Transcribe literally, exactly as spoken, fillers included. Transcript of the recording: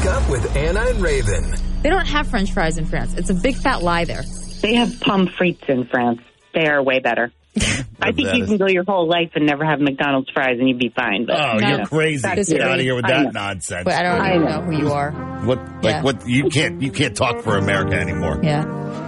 Wake up with Anna and Raven. They don't have French fries in France. It's a big fat lie there. They have pommes frites in France. They are way better. I think you can go your whole life and never have McDonald's fries and you'd be fine. But oh, no, you're crazy. Get out of here with that nonsense. But I don't even know. know who you are. What? Like yeah. what? You can't. You can't talk for America anymore. Yeah.